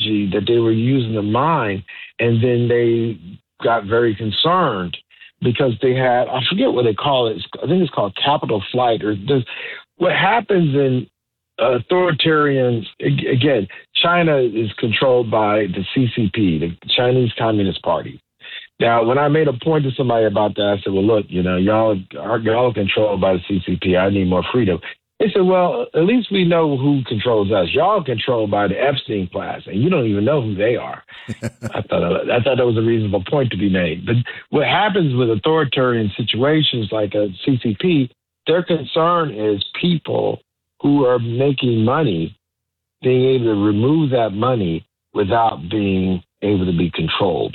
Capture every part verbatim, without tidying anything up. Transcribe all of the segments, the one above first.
technology that they were using to mine, and then they got very concerned because they had, I forget what they call it, I think it's called capital flight. Or this, what happens in authoritarian, again, China is controlled by the C C P, the Chinese Communist Party. Now, when I made a point to somebody about that, I said, well, look, you know, y'all are, y'all are controlled by the C C P. I need more freedom. They said, well, at least we know who controls us. Y'all are controlled by the Epstein class, and you don't even know who they are. I thought I thought that was a reasonable point to be made. But what happens with authoritarian situations like a C C P, their concern is people who are making money being able to remove that money without being able to be controlled.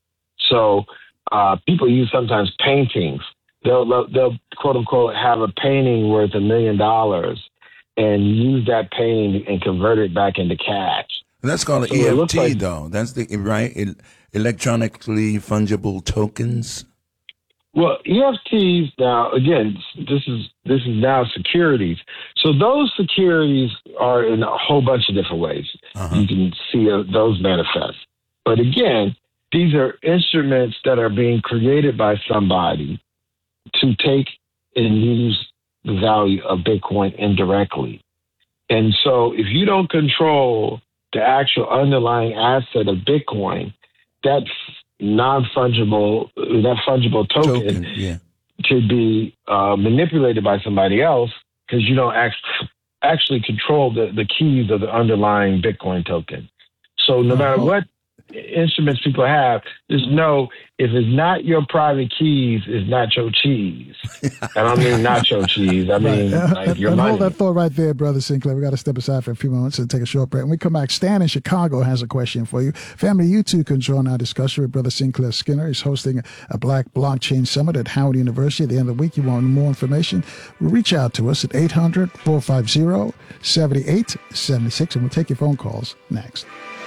So uh, people use sometimes paintings. They'll, they'll, quote unquote, have a painting worth a million dollars and use that painting and convert it back into cash. And that's called so an E F T, like, though. That's the right e- electronically fungible tokens. Well, E F Ts now, again, this is this is now securities. So those securities are in a whole bunch of different ways. Uh-huh. You can see uh, those manifest. But again, these are instruments that are being created by somebody to take and use the value of Bitcoin indirectly. And so if you don't control the actual underlying asset of Bitcoin, that non-fungible, that fungible token, token yeah. could be uh, manipulated by somebody else because you don't act, actually control the, the keys of the underlying Bitcoin token. So no matter what instruments people have, just know if it's not your private keys, it's nacho cheese. I don't mean nacho cheese. I mean right. like and, your and money. Hold that thought right there, Brother Sinclair. We got to step aside for a few moments and take a short break. When we come back, Stan in Chicago has a question for you. Family, you too can join our discussion with Brother Sinclair Skinner. He's hosting a Black Blockchain Summit at Howard University at the end of the week. You want more information? Reach out to us at eight hundred, four five zero, seven eight seven six, and we'll take your phone calls next.